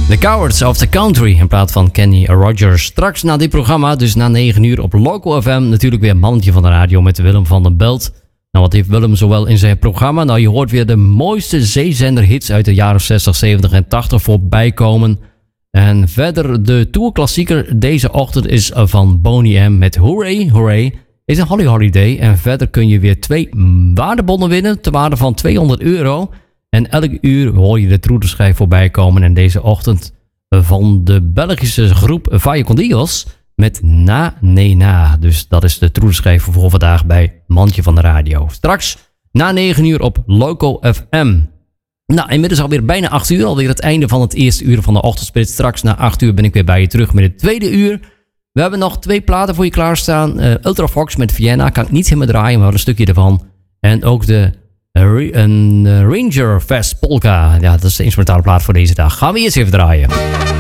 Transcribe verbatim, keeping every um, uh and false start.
The Cowards of the Country in plaats van Kenny Rogers. Straks na dit programma, dus na negen uur op Local F M, natuurlijk weer Mannetje van de Radio met Willem van den Belt. Nou, wat heeft Willem zowel in zijn programma? Nou, je hoort weer de mooiste zeezenderhits uit de jaren zestig, zeventig en tachtig voorbij komen. En verder de tourklassieker deze ochtend is van Boney M met Hooray, Hooray. Is een Holly Holiday. En verder kun je weer twee waardebonnen winnen ter waarde van tweehonderd euro. En elk uur hoor je de troetelschijf voorbij komen. En deze ochtend van de Belgische groep Valle Condigos met Na Nee Na. Dus dat is de troetelschijf voor vandaag bij Mandje van de Radio. Straks na negen uur op Local F M. Nou, inmiddels alweer bijna acht uur. Alweer het einde van het eerste uur van de ochtendsplit. Straks na acht uur ben ik weer bij je terug met het tweede uur. We hebben nog twee platen voor je klaarstaan. Uh, Ultrafox met Vienna. Kan ik niet helemaal draaien, maar een stukje ervan. En ook de uh, een, uh, Ranger Fest Polka. Ja, dat is de instrumentale plaat voor deze dag. Gaan we eerst even draaien.